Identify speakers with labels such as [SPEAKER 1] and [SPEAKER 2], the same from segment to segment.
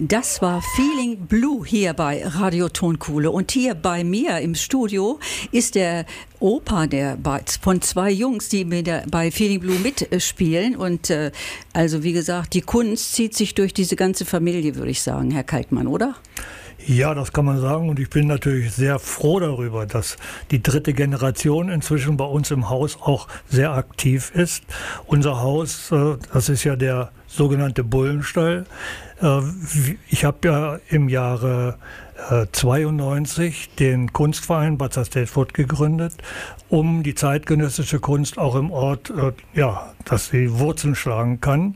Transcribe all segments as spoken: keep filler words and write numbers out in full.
[SPEAKER 1] Das war Feeling Blue hier bei Radio Tonkuhle. Und hier bei mir im Studio ist der Opa der von zwei Jungs, die bei Feeling Blue mitspielen. Und äh, also wie gesagt, die Kunst zieht sich durch diese ganze Familie, würde ich sagen, Herr Kalkmann, oder?
[SPEAKER 2] Ja, das kann man sagen, und ich bin natürlich sehr froh darüber, dass die dritte Generation inzwischen bei uns im Haus auch sehr aktiv ist. Unser Haus, das ist ja der sogenannte Bullenstall. Ich habe ja im Jahre zweiundneunzig den Kunstverein Bad Salzdetfurt gegründet, um die zeitgenössische Kunst auch im Ort, ja, dass sie Wurzeln schlagen kann.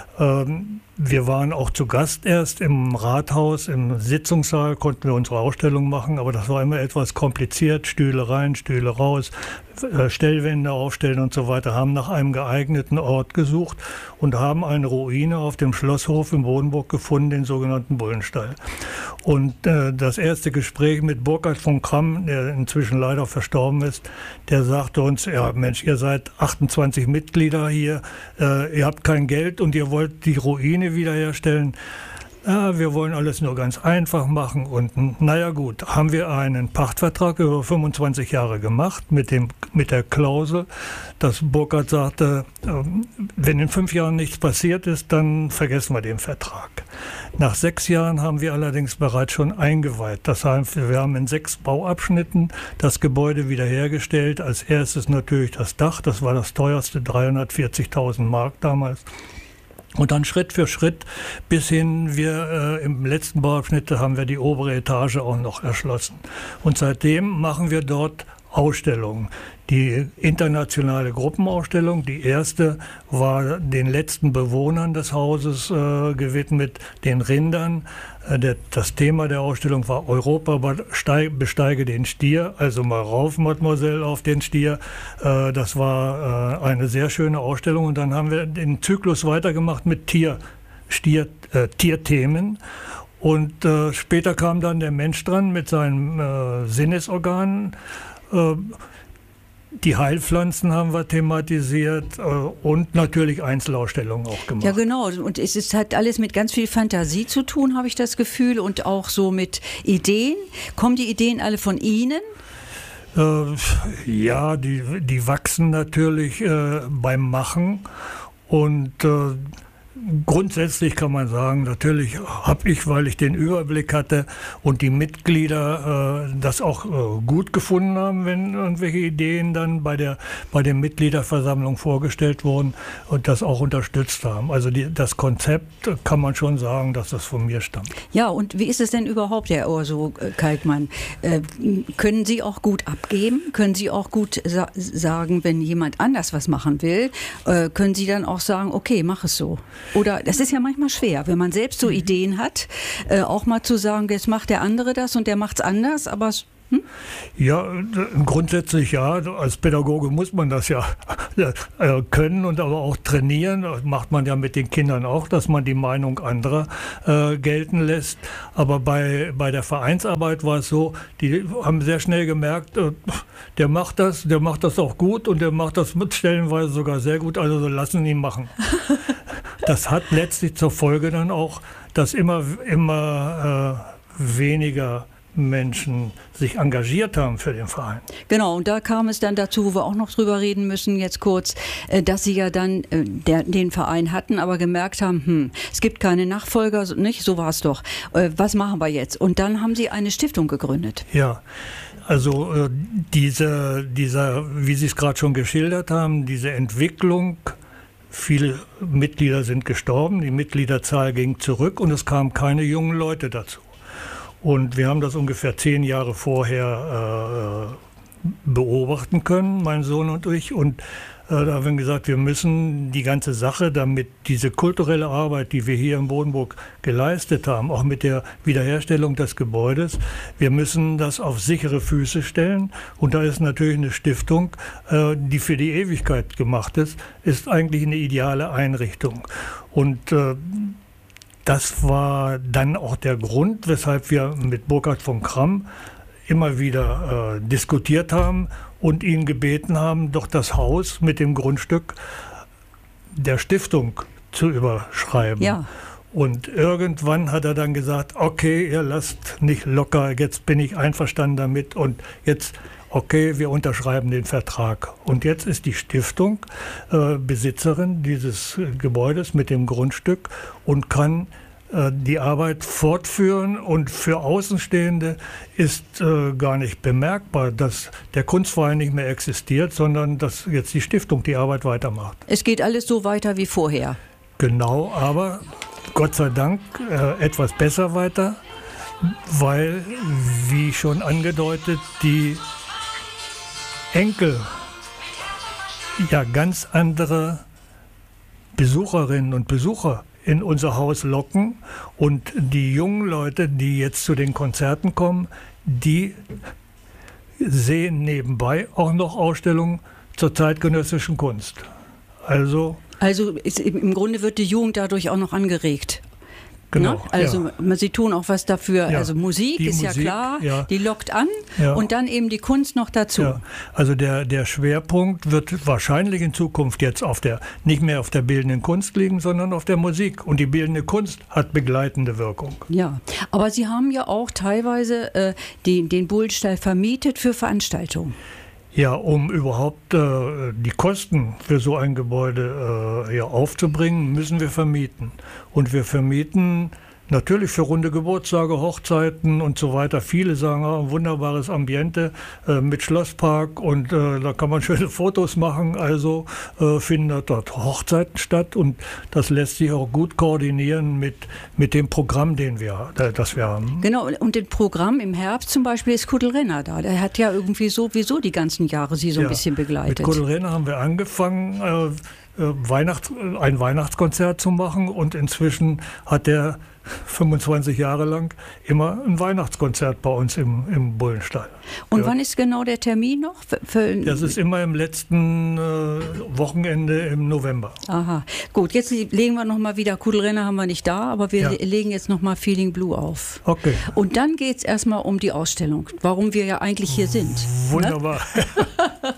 [SPEAKER 2] Wir waren auch zu Gast erst im Rathaus, im Sitzungssaal, konnten wir unsere Ausstellung machen, aber das war immer etwas kompliziert, Stühle rein, Stühle raus, Stellwände aufstellen und so weiter, haben nach einem geeigneten Ort gesucht und haben eine Ruine auf dem Schlosshof in Bodenburg gefunden, den sogenannten Bullenstall. Und äh, das erste Gespräch mit Burkhard von Kramm, der inzwischen leider verstorben ist, der sagte uns, ja Mensch, ihr seid achtundzwanzig Mitglieder hier, äh, ihr habt kein Geld und ihr wollt die Ruine wiederherstellen. Ja, wir wollen alles nur ganz einfach machen und naja gut, haben wir einen Pachtvertrag über fünfundzwanzig Jahre gemacht mit, dem, mit der Klausel, dass Burkhard sagte, wenn in fünf Jahren nichts passiert ist, dann vergessen wir den Vertrag. Nach sechs Jahren haben wir allerdings bereits schon eingeweiht. Das heißt, wir haben in sechs Bauabschnitten das Gebäude wiederhergestellt. Als erstes natürlich das Dach, das war das teuerste, dreihundertvierzigtausend Mark damals. Und dann Schritt für Schritt bis hin, wir äh, im letzten Bauabschnitt haben wir die obere Etage auch noch erschlossen. Und seitdem machen wir dort Ausstellungen. Die internationale Gruppenausstellung, die erste war den letzten Bewohnern des Hauses äh, gewidmet, den Rindern. Äh, der, das Thema der Ausstellung war Europa besteige den Stier, also mal rauf, Mademoiselle, auf den Stier. Äh, das war äh, eine sehr schöne Ausstellung. Und dann haben wir den Zyklus weitergemacht mit Tier, Stier, äh, Tierthemen. Und äh, später kam dann der Mensch dran mit seinen äh, Sinnesorganen. Die Heilpflanzen haben wir thematisiert und natürlich Einzelausstellungen auch gemacht.
[SPEAKER 1] Ja, genau. Und es ist, hat alles mit ganz viel Fantasie zu tun, habe ich das Gefühl, und auch so mit Ideen. Kommen die Ideen alle von Ihnen?
[SPEAKER 2] Äh, ja, die, die wachsen natürlich äh, beim Machen und äh, grundsätzlich kann man sagen, natürlich habe ich, weil ich den Überblick hatte und die Mitglieder äh, das auch äh, gut gefunden haben, wenn irgendwelche Ideen dann bei der, bei der Mitgliederversammlung vorgestellt wurden und das auch unterstützt haben. Also die, das Konzept kann man schon sagen, dass das von mir stammt.
[SPEAKER 1] Ja, und wie ist es denn überhaupt, Herr Urso Kalkmann? Äh, können Sie auch gut abgeben? Können Sie auch gut sa- sagen, wenn jemand anders was machen will? Äh, können Sie dann auch sagen, okay, mach es so? Oder das ist ja manchmal schwer, wenn man selbst so Ideen hat, äh, auch mal zu sagen, jetzt macht der andere das und der macht's anders, aber hm?
[SPEAKER 2] Ja, grundsätzlich ja. Als Pädagoge muss man das ja äh, können und aber auch trainieren. Das macht man ja mit den Kindern auch, dass man die Meinung anderer äh, gelten lässt. Aber bei, bei der Vereinsarbeit war es so, die haben sehr schnell gemerkt, äh, der macht das, der macht das auch gut und der macht das mit stellenweise sogar sehr gut, also so lassen ihn machen. Das hat letztlich zur Folge dann auch, dass immer, immer äh, weniger Menschen sich engagiert haben für den Verein.
[SPEAKER 1] Genau, und da kam es dann dazu, wo wir auch noch drüber reden müssen, jetzt kurz, dass Sie ja dann der, den Verein hatten, aber gemerkt haben, hm, es gibt keine Nachfolger, nicht? So war es doch. Was machen wir jetzt? Und dann haben Sie eine Stiftung gegründet.
[SPEAKER 2] Ja, also äh, diese, dieser, wie Sie es gerade schon geschildert haben, diese Entwicklung, viele Mitglieder sind gestorben, die Mitgliederzahl ging zurück und es kamen keine jungen Leute dazu. Und wir haben das ungefähr zehn Jahre vorher äh, beobachten können, mein Sohn und ich. Und äh, da haben wir gesagt, wir müssen die ganze Sache, damit diese kulturelle Arbeit, die wir hier in Bodenburg geleistet haben, auch mit der Wiederherstellung des Gebäudes, wir müssen das auf sichere Füße stellen. Und da ist natürlich eine Stiftung, äh, die für die Ewigkeit gemacht ist, ist eigentlich eine ideale Einrichtung. Und äh, das war dann auch der Grund, weshalb wir mit Burkhard von Kramm immer wieder äh, diskutiert haben und ihn gebeten haben, doch das Haus mit dem Grundstück der Stiftung zu überschreiben.
[SPEAKER 1] Ja.
[SPEAKER 2] Und irgendwann hat er dann gesagt, okay, ihr lasst nicht locker, jetzt bin ich einverstanden damit und jetzt, okay, wir unterschreiben den Vertrag. Und jetzt ist die Stiftung äh, Besitzerin dieses Gebäudes mit dem Grundstück und kann äh, die Arbeit fortführen. Und für Außenstehende ist äh, gar nicht bemerkbar, dass der Kunstverein nicht mehr existiert, sondern dass jetzt die Stiftung die Arbeit weitermacht.
[SPEAKER 1] Es geht alles so weiter wie vorher.
[SPEAKER 2] Genau, aber Gott sei Dank äh, etwas besser weiter, weil, wie schon angedeutet, die Enkel ja ganz andere Besucherinnen und Besucher in unser Haus locken und die jungen Leute, die jetzt zu den Konzerten kommen, die sehen nebenbei auch noch Ausstellungen zur zeitgenössischen Kunst. Also
[SPEAKER 1] Also ist, im Grunde wird die Jugend dadurch auch noch angeregt.
[SPEAKER 2] Genau,
[SPEAKER 1] ne? Also
[SPEAKER 2] ja.
[SPEAKER 1] Sie tun auch was dafür.
[SPEAKER 2] Ja,
[SPEAKER 1] also Musik ist
[SPEAKER 2] Musik,
[SPEAKER 1] ja klar,
[SPEAKER 2] ja.
[SPEAKER 1] die lockt an
[SPEAKER 2] Ja.
[SPEAKER 1] und dann eben die Kunst noch dazu.
[SPEAKER 2] Ja, also der, der Schwerpunkt wird wahrscheinlich in Zukunft jetzt auf der, nicht mehr auf der bildenden Kunst liegen, sondern auf der Musik. Und die bildende Kunst hat begleitende Wirkung.
[SPEAKER 1] Ja, aber Sie haben ja auch teilweise äh, die, den Bullenstall vermietet für Veranstaltungen.
[SPEAKER 2] Ja, um überhaupt äh, die Kosten für so ein Gebäude äh, hier aufzubringen, müssen wir vermieten. Und wir vermieten natürlich für runde Geburtstage, Hochzeiten und so weiter. Viele sagen, ah, ein wunderbares Ambiente äh, mit Schlosspark und äh, da kann man schöne Fotos machen. Also äh, finden dort Hochzeiten statt und das lässt sich auch gut koordinieren mit, mit dem Programm, den wir, äh, das wir haben.
[SPEAKER 1] Genau, und das Programm im Herbst zum Beispiel ist Kudel Renner da. Der hat ja irgendwie sowieso die ganzen Jahre Sie so ein
[SPEAKER 2] Ja,
[SPEAKER 1] bisschen begleitet.
[SPEAKER 2] Mit Kudel Renner haben wir angefangen, äh, äh, Weihnachts-, ein Weihnachtskonzert zu machen und inzwischen hat er fünfundzwanzig Jahre lang immer ein Weihnachtskonzert bei uns im, im Bullenstall.
[SPEAKER 1] Und
[SPEAKER 2] ja.
[SPEAKER 1] wann ist genau der Termin noch? Für, für
[SPEAKER 2] Das ist immer im letzten äh, Wochenende im November.
[SPEAKER 1] Aha, gut, jetzt legen wir nochmal wieder, Kudelrenner haben wir nicht da, aber wir
[SPEAKER 2] Ja.
[SPEAKER 1] le- legen jetzt nochmal Feeling Blue auf.
[SPEAKER 2] Okay.
[SPEAKER 1] Und dann geht es erstmal um die Ausstellung, warum wir ja eigentlich hier sind.
[SPEAKER 2] Wunderbar.
[SPEAKER 1] Ne?